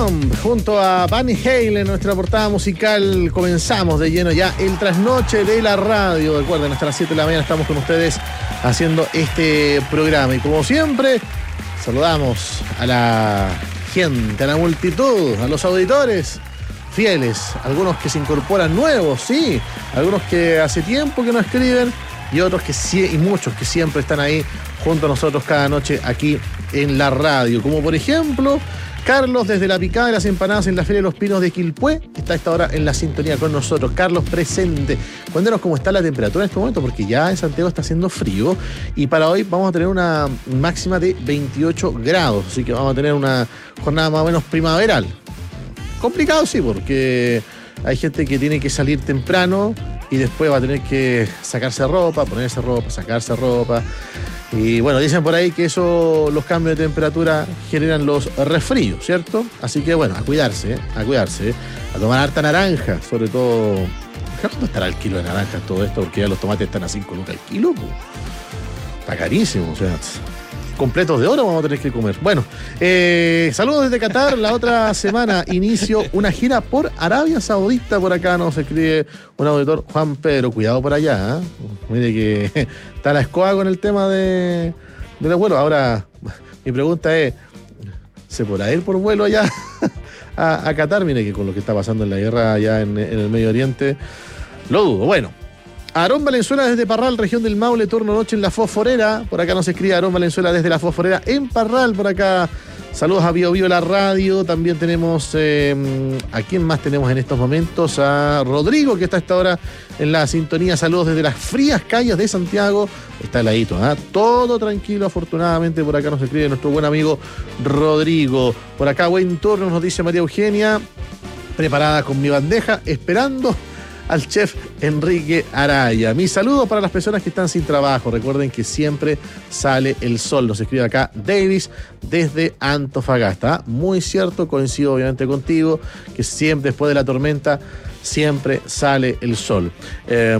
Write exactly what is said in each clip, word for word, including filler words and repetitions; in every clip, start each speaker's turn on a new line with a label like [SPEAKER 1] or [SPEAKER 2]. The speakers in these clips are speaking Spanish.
[SPEAKER 1] Numb junto a Van Halen en nuestra portada musical. Comenzamos de lleno ya el trasnoche de la radio. Recuerden, hasta las siete de la mañana estamos con ustedes haciendo este programa. Y como siempre, saludamos a la gente, a la multitud, a los auditores fieles, algunos que se incorporan nuevos, sí, algunos que hace tiempo que no escriben y otros que sí, y muchos que siempre están ahí junto a nosotros cada noche aquí en la radio, como por ejemplo Carlos desde la Picada de las Empanadas en la Feria de los Pinos de Quilpué, está a esta hora en la sintonía con nosotros. Carlos, presente. Cuéntanos cómo está la temperatura en este momento, porque ya en Santiago está haciendo frío y para hoy vamos a tener una máxima de veintiocho grados, así que vamos a tener una jornada más o menos primaveral. Complicado, sí, porque hay gente que tiene que salir temprano y después va a tener que sacarse ropa, ponerse ropa, sacarse ropa. Y bueno, dicen por ahí que eso, los cambios de temperatura generan los resfríos, ¿cierto? Así que bueno, a cuidarse, ¿eh? a cuidarse, ¿eh? a tomar harta naranja, sobre todo. ¿Cuánto estará el kilo de naranja todo esto? Porque ya los tomates están a cinco lucas el kilo, pues. Está carísimo, o sea, completos de oro vamos a tener que comer. Bueno, eh, saludos desde Qatar. La otra semana inicio una gira por Arabia Saudita. Por acá nos escribe un auditor, Juan Pedro. Cuidado por allá, ¿eh? Mire que está la escoba con el tema de, de los vuelos. Ahora, mi pregunta es, ¿se podrá ir por vuelo allá a, a Qatar? Mire que con lo que está pasando en la guerra allá en, en el Medio Oriente, lo dudo. Bueno, Aarón Valenzuela desde Parral, región del Maule, turno noche en la Fosforera. Por acá nos escribe Aarón Valenzuela desde la Fosforera en Parral. Por acá, saludos a Bio Bio la radio. También tenemos, eh, ¿a quién más tenemos en estos momentos? A Rodrigo, que está a esta hora en la sintonía. Saludos desde las frías calles de Santiago. Está heladito, ¿eh? Todo tranquilo, afortunadamente. Por acá nos escribe nuestro buen amigo Rodrigo. Por acá, buen turno, nos dice María Eugenia. Preparada con mi bandeja, esperando al chef Enrique Araya. Mis saludos para las personas que están sin trabajo. Recuerden que siempre sale el sol. Nos escribe acá Davis desde Antofagasta. Muy cierto, coincido obviamente contigo, que siempre después de la tormenta siempre sale el sol. Eh,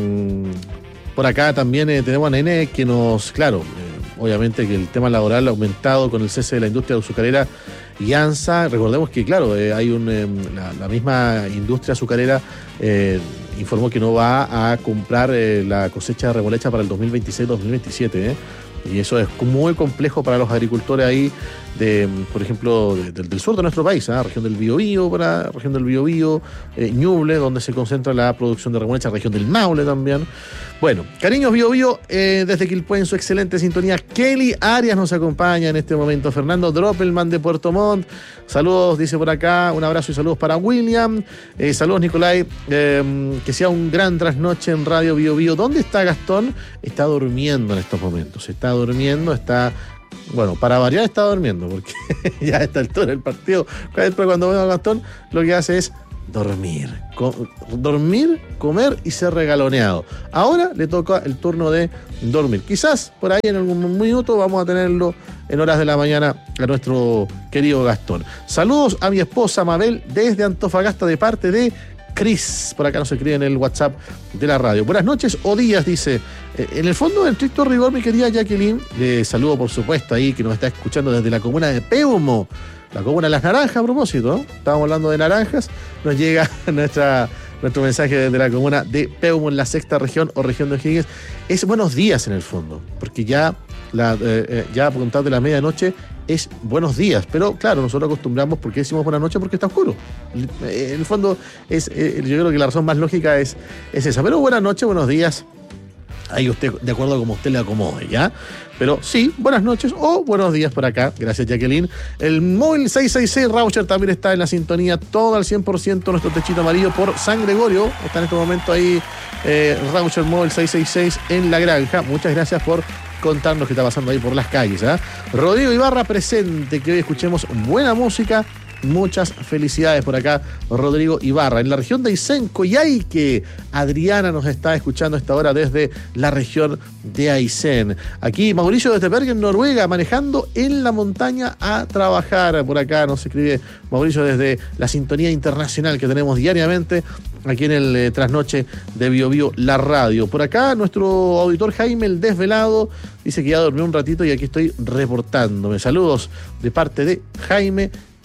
[SPEAKER 1] por acá también eh, tenemos a Nene que nos, claro, eh, obviamente que el tema laboral ha aumentado con el cese de la industria azucarera y ANSA. Recordemos que, claro, eh, hay un, eh, la, la misma industria azucarera eh, informó que no va a comprar eh, la cosecha de remolacha para el dos mil veintiséis dos mil veintisiete, ¿eh? Y eso es muy complejo para los agricultores ahí, de, por ejemplo, de, de, del sur de nuestro país, ¿eh? Región del Biobío, para región del Biobío, eh, Ñuble, donde se concentra la producción de remolacha, región del Maule también. Bueno, cariños Biobío, eh, desde Quilpué en su excelente sintonía. Kelly Arias nos acompaña en este momento. Fernando Droppelman de Puerto Montt. Saludos, dice por acá. Un abrazo y saludos para William. Eh, saludos, Nicolai. Eh, que sea un gran trasnoche en Radio Biobío. ¿Dónde está Gastón? Está durmiendo en estos momentos. Está durmiendo, está... Bueno, para variar está durmiendo, porque ya a esta altura del partido, cuando veo a Gastón, lo que hace es dormir. Co- dormir, comer y ser regaloneado. Ahora le toca el turno de dormir. Quizás por ahí en algún minuto vamos a tenerlo en horas de la mañana a nuestro querido Gastón. Saludos a mi esposa Mabel desde Antofagasta de parte de Cris. Por acá nos escribe en el WhatsApp de la radio. Buenas noches o días, dice. En el fondo, en estricto rigor, mi querida Jacqueline, le saludo por supuesto ahí, que nos está escuchando desde la comuna de Peumo, la comuna de Las Naranjas, a propósito, ¿no? Estábamos hablando de naranjas, nos llega nuestra, nuestro mensaje desde la comuna de Peumo, en la sexta región o región de O'Higgins. Es buenos días en el fondo, porque ya, la, eh, ya a puntar de la medianoche es buenos días, pero claro, nosotros acostumbramos porque decimos buenas noches porque está oscuro. En el fondo, es, eh, yo creo que la razón más lógica es, es esa, pero buenas noches, buenos días. Ahí usted, de acuerdo a como usted le acomode, ¿ya? Pero sí, buenas noches o buenos días por acá. Gracias, Jacqueline. El móvil seis seis seis Raucher también está en la sintonía, todo al cien por ciento nuestro techito amarillo por San Gregorio. Está en este momento ahí eh, Raucher móvil seis seis seis en la granja. Muchas gracias por contarnos qué está pasando ahí por las calles, ¿eh? Rodrigo Ibarra presente, que hoy escuchemos buena música. Muchas felicidades por acá, Rodrigo Ibarra. En la región de Aysén, Coyhaique, Adriana nos está escuchando a esta hora desde la región de Aysén. Aquí Mauricio desde Bergen, Noruega, manejando en la montaña a trabajar. Por acá nos escribe Mauricio desde la sintonía internacional que tenemos diariamente aquí en el eh, trasnoche de Biobío, la radio. Por acá nuestro auditor Jaime el Desvelado dice que ya dormió un ratito y aquí estoy reportándome. Saludos de parte de Jaime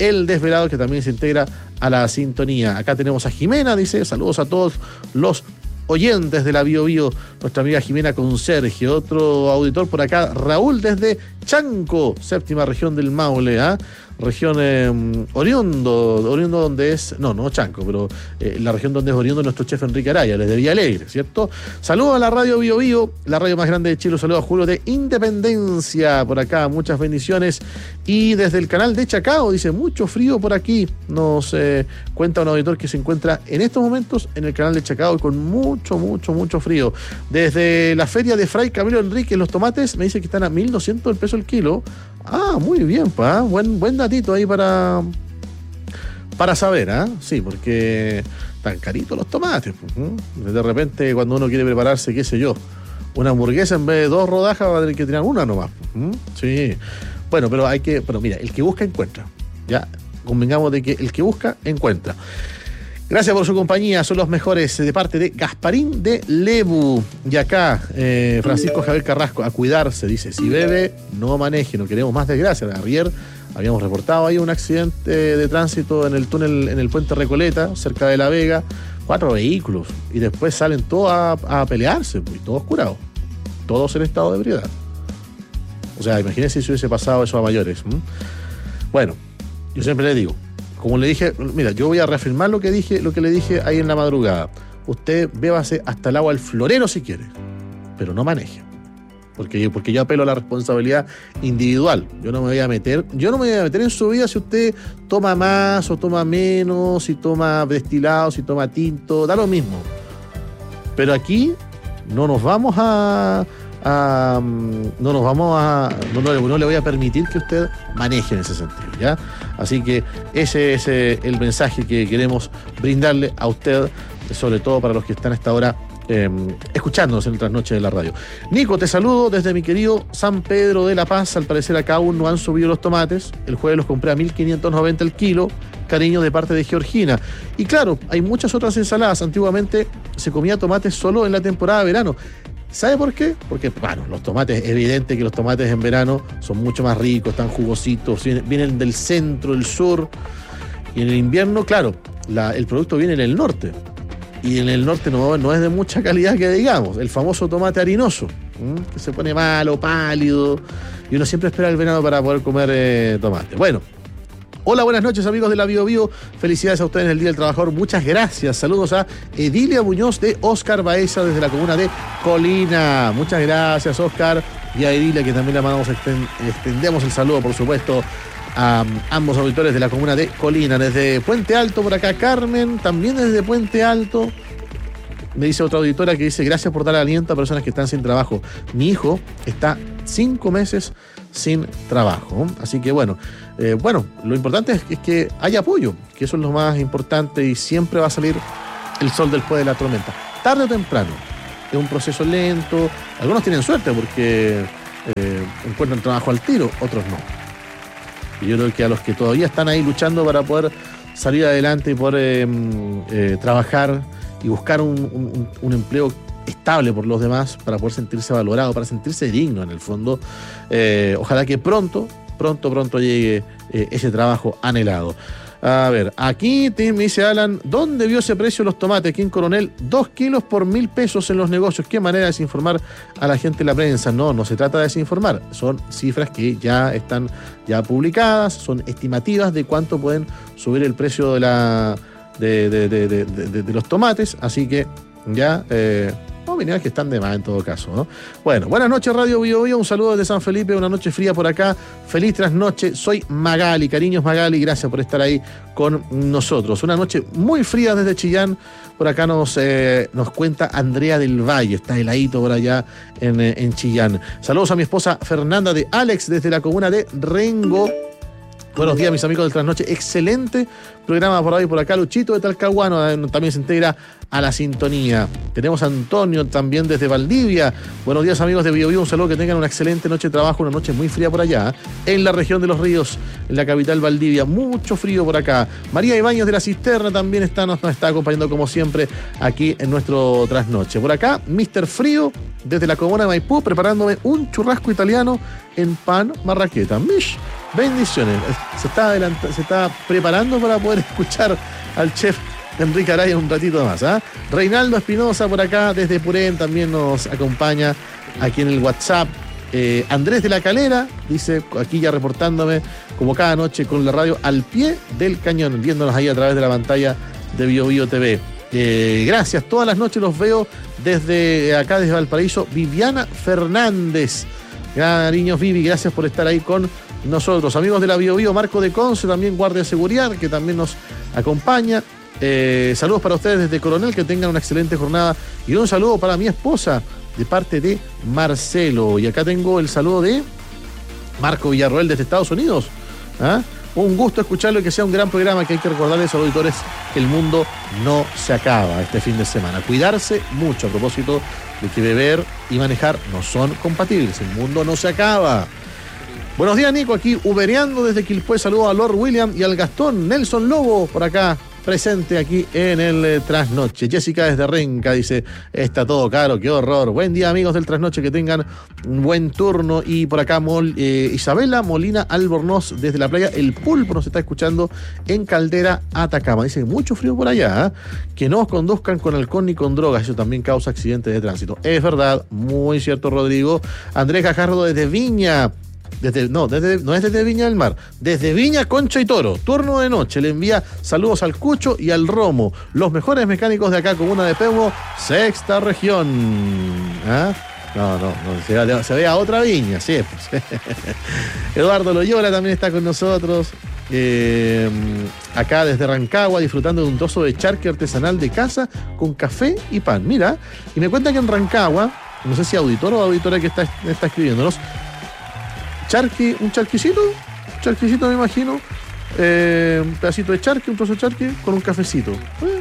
[SPEAKER 1] El Desvelado, que también se integra a la sintonía. Acá tenemos a Jimena, dice, saludos a todos los oyentes de la Bio Bio, nuestra amiga Jimena Conserje. Otro auditor por acá, Raúl desde Chanco, séptima región del Maule, ¿ah? ¿eh? Región eh, oriundo, oriundo donde es, no, no Chanco, pero eh, la región donde es oriundo nuestro chef Enrique Araya, desde Villa Alegre, ¿cierto? Saludos a la radio Bio Bio, la radio más grande de Chile. Saludos a Julio de Independencia, por acá, muchas bendiciones. Y desde el canal de Chacao, dice, mucho frío por aquí. Nos eh, cuenta un auditor que se encuentra en estos momentos en el canal de Chacao y con mucho, mucho, mucho frío. Desde la feria de Fray Camilo Enrique, los tomates me dice que están a mil doscientos pesos el kilo. Ah, muy bien, pa, buen, buen datito ahí para, para saber, ¿ah? ¿eh? Sí, porque están caritos los tomates. Pues, de repente, cuando uno quiere prepararse, qué sé yo, una hamburguesa en vez de dos rodajas va a tener que tirar una nomás. Pues, sí. Bueno, pero hay que, pero mira, el que busca encuentra. Ya, convengamos de que el que busca encuentra. Gracias por su compañía, son los mejores, de parte de Gasparín de Lebu. Y acá, eh, Francisco Javier Carrasco, a cuidarse, dice, si bebe, no maneje, no queremos más desgracias. Ayer habíamos reportado ahí un accidente de tránsito en el túnel, en el puente Recoleta, cerca de La Vega, cuatro vehículos, y después salen todos a, a pelearse, pues, todos curados, todos en estado de ebriedad. O sea, imagínense si hubiese pasado eso a mayores. ¿Mm? Bueno, yo siempre le digo, como le dije, mira, yo voy a reafirmar lo que dije, lo que le dije ahí en la madrugada. Usted bébase hasta el agua al florero si quiere, pero no maneje. Porque, porque yo apelo a la responsabilidad individual. Yo no me voy a meter, yo no me voy a meter en su vida si usted toma más o toma menos, si toma destilado, si toma tinto, da lo mismo. Pero aquí no nos vamos a. a no nos vamos a. No, no, no le voy a permitir que usted maneje en ese sentido, ¿ya? Así que ese es el mensaje que queremos brindarle a usted, sobre todo para los que están hasta ahora eh, escuchándonos en otras noches de la radio. Nico, te saludo desde mi querido San Pedro de la Paz. Al parecer acá aún no han subido los tomates. El jueves los compré a mil quinientos noventa el kilo. Cariño de parte de Georgina. Y claro, hay muchas otras ensaladas. Antiguamente se comía tomates solo en la temporada de verano. ¿Sabe por qué? Porque, bueno, los tomates, es evidente que los tomates en verano son mucho más ricos, están jugositos, vienen del centro, del sur. Y en el invierno, claro, la, el producto viene en el norte. Y en el norte no, no es de mucha calidad que digamos. El famoso tomate harinoso, ¿m? que se pone malo, pálido. Y uno siempre espera el verano para poder comer eh, tomate. Bueno. Hola, buenas noches, amigos de la Bio Bio. Felicidades a ustedes en el Día del Trabajador. Muchas gracias. Saludos a Edilia Muñoz de Oscar Baeza desde la comuna de Colina. Muchas gracias, Oscar. Y a Edilia, que también le mandamos, extendemos el saludo, por supuesto, a ambos auditores de la comuna de Colina. Desde Puente Alto, por acá, Carmen. También desde Puente Alto. Me dice otra auditora que dice, gracias por dar aliento a personas que están sin trabajo. Mi hijo está cinco meses sin trabajo. Así que bueno, eh, bueno, lo importante es que, es que haya apoyo, que eso es lo más importante, y siempre va a salir el sol después de la tormenta. Tarde o temprano. Es un proceso lento. Algunos tienen suerte porque eh, encuentran trabajo al tiro, otros no. Y yo creo que a los que todavía están ahí luchando para poder salir adelante y poder eh, eh, trabajar y buscar un, un, un empleo estable por los demás, para poder sentirse valorado, para sentirse digno en el fondo. Eh, ojalá que pronto, pronto, pronto llegue eh, ese trabajo anhelado. A ver, aquí me dice Alan, ¿dónde vio ese precio los tomates? Aquí en Coronel, dos kilos por mil pesos en los negocios. ¿Qué manera de desinformar a la gente en la prensa? No, no se trata de desinformar. Son cifras que ya están ya publicadas, son estimativas de cuánto pueden subir el precio de la de, de, de, de, de, de los tomates. Así que ya... Eh, No, opiniones que están de más en todo caso, ¿no? Bueno, buenas noches, Radio Bio Bio. Un saludo desde San Felipe, una noche fría por acá. Feliz trasnoche. Soy Magali, cariños Magali, gracias por estar ahí con nosotros. Una noche muy fría desde Chillán. Por acá nos, eh, nos cuenta Andrea del Valle, está heladito por allá en, en Chillán. Saludos a mi esposa Fernanda de Alex desde la comuna de Rengo. Buenos días, mis amigos del Trasnoche. Excelente programa por ahí, por acá. Luchito de Talcahuano también se integra a la sintonía. Tenemos a Antonio también desde Valdivia. Buenos días, amigos de Bio Bio. Un saludo, que tengan una excelente noche de trabajo. Una noche muy fría por allá, en la región de Los Ríos, en la capital Valdivia. Mucho frío por acá. María Ibáñez de la Cisterna también está, nos, nos está acompañando como siempre aquí en nuestro Trasnoche. Por acá, mister Frío desde la comuna de Maipú, preparándome un churrasco italiano en pan marraqueta. Mish. Bendiciones. Se está, adelanta, se está preparando para poder escuchar al chef Enrique Araya un ratito más. ¿eh? Reinaldo Espinosa por acá desde Purén también nos acompaña aquí en el WhatsApp. Eh, Andrés de la Calera dice, aquí ya reportándome como cada noche con la radio al pie del cañón, viéndonos ahí a través de la pantalla de Bio Bio T V. Eh, gracias, todas las noches los veo desde acá, desde Valparaíso. Viviana Fernández, cariños Vivi, gracias por estar ahí con nosotros. Amigos de la Bio Bio, Marco de Conce, también guardia de seguridad, que también nos acompaña. Eh, saludos para ustedes desde Coronel, que tengan una excelente jornada. Y un saludo para mi esposa, de parte de Marcelo. Y acá tengo el saludo de Marco Villarroel desde Estados Unidos. ¿Ah? Un gusto escucharlo y que sea un gran programa, que hay que recordarles a los auditores que el mundo no se acaba este fin de semana. Cuidarse mucho a propósito de que beber y manejar no son compatibles. El mundo no se acaba. Buenos días, Nico, aquí ubereando desde Quilpué. Saludos a Lord William y al Gastón. Nelson Lobo por acá, presente aquí en el eh, Trasnoche. Jessica desde Renca dice, está todo caro, qué horror. Buen día, amigos del Trasnoche, que tengan un buen turno. Y por acá Mol, eh, Isabela Molina Albornoz desde la playa El Pulpo nos está escuchando en Caldera, Atacama. Dice, mucho frío por allá, ¿eh? Que no os conduzcan con alcohol ni con drogas, eso también causa accidentes de tránsito. Es verdad, muy cierto, Rodrigo. Andrés Gajardo desde Viña. Desde, no, desde, no es desde Viña del Mar, desde Viña, Concha y Toro, turno de noche, le envía saludos al Cucho y al Romo, los mejores mecánicos de acá, comuna de Peumo, sexta región. ¿Ah? No, no, no se, ve, se ve a otra Viña, sí. Pues. Eduardo Loyola también está con nosotros, eh, acá desde Rancagua, disfrutando de un trozo de charque artesanal de casa con café y pan. Mira, y me cuenta que en Rancagua, no sé si auditor o auditora que está, está escribiéndonos, charqui, un charquicito, un charquicito me imagino, eh, un pedacito de charqui, un trozo de charqui con un cafecito. Eh.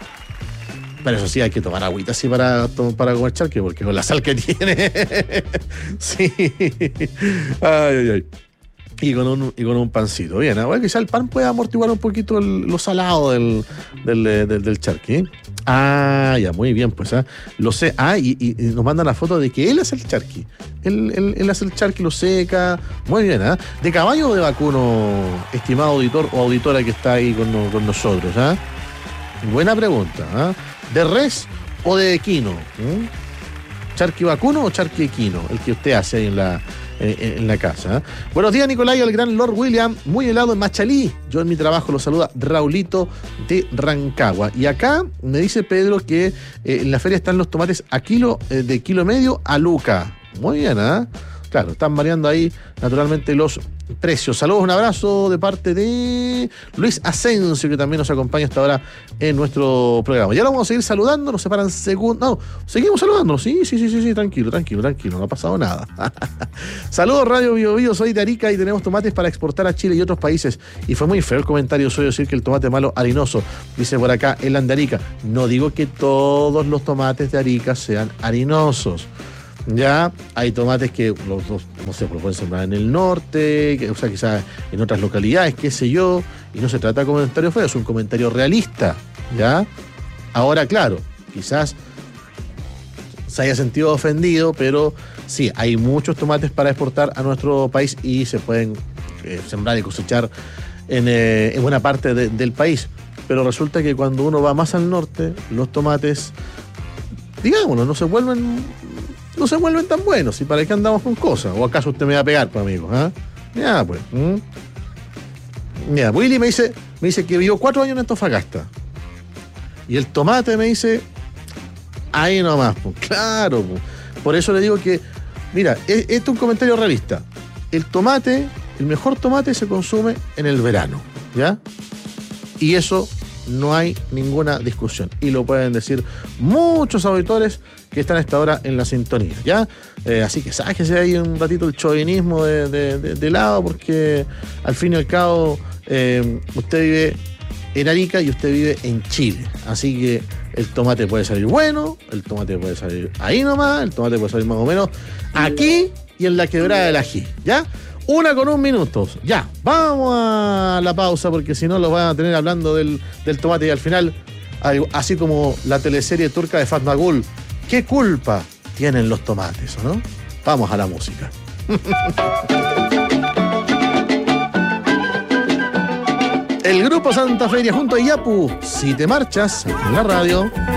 [SPEAKER 1] Pero eso sí, hay que tomar agüita así para, para comer charqui, porque con la sal que tiene. Sí. Ay, ay, ay. Y con un, y con un pancito. Bien, bueno, quizá el pan puede amortiguar un poquito el, lo salado del, del, del, del charqui. Ah, ya, muy bien, pues, ¿eh? Lo sé. Ah, y, y, y nos mandan la foto de que él hace el charqui. Él, él, él hace el charqui, lo seca. Muy bien, ¿eh? ¿De caballo o de vacuno, estimado auditor o auditora que está ahí con, con nosotros? ¿Eh? Buena pregunta. ¿Eh? ¿De res o de equino? ¿Eh? ¿Charqui vacuno o charqui equino? El que usted hace ahí en la... en la casa. ¿eh? Buenos días, Nicolai, al gran Lord William, muy helado en Machalí. Yo en mi trabajo lo saluda Raulito de Rancagua. Y acá me dice Pedro que eh, en la feria están los tomates a kilo, eh, de kilo medio a luca. Muy bien, ¿eh? Claro, están variando ahí naturalmente los precios. Saludos, un abrazo de parte de Luis Asensio, que también nos acompaña hasta ahora en nuestro programa. Ya lo vamos a seguir saludando, nos separan segundos. No, seguimos saludándonos. Sí, sí, sí, sí, sí, tranquilo, tranquilo, tranquilo, no ha pasado nada. Saludos, Radio Bio Bio, soy de Arica y tenemos tomates para exportar a Chile y otros países. Y fue muy feo el comentario, soy decir que el tomate malo harinoso, dice por acá Elan de Arica. No digo que todos los tomates de Arica sean harinosos. Ya hay tomates que los, los, no sé, los pueden sembrar en el norte, que, o sea, quizás en otras localidades, qué sé yo, y no se trata de comentario feo, es un comentario realista, ¿ya? Ahora, claro, quizás se haya sentido ofendido, pero sí, hay muchos tomates para exportar a nuestro país y se pueden eh, sembrar y cosechar en, eh, en buena parte de, del país, pero resulta que cuando uno va más al norte, los tomates, digámoslo, no se vuelven... no se vuelven tan buenos. ¿Y para qué andamos con cosas? ¿O acaso usted me va a pegar, pues, amigo? ¿Ah? Ya, pues. ¿Mm? Mira, Willy me dice, me dice que vivió cuatro años en Antofagasta. Y el tomate me dice, ahí nomás, pues. Claro, pues. Por eso le digo que, mira, esto es un comentario realista. El tomate, el mejor tomate se consume en el verano, ¿ya? Y eso no hay ninguna discusión. Y lo pueden decir muchos auditores que están a esta hora en la sintonía, ¿ya? Eh, así que sáquese ahí un ratito el chauvinismo de, de, de, de lado, porque al fin y al cabo eh, usted vive en Arica y usted vive en Chile. Así que el tomate puede salir bueno, el tomate puede salir ahí nomás, el tomate puede salir más o menos aquí y en la quebrada del ají, ¿ya? Una con un minuto. Ya, vamos a la pausa porque si no lo van a tener hablando del, del tomate y al final, así como la teleserie turca de Fatma Gul, ¿qué culpa tienen los tomates, o no? Vamos a la música. El Grupo Santa Feria junto a Yapu, Si te marchas, en la radio.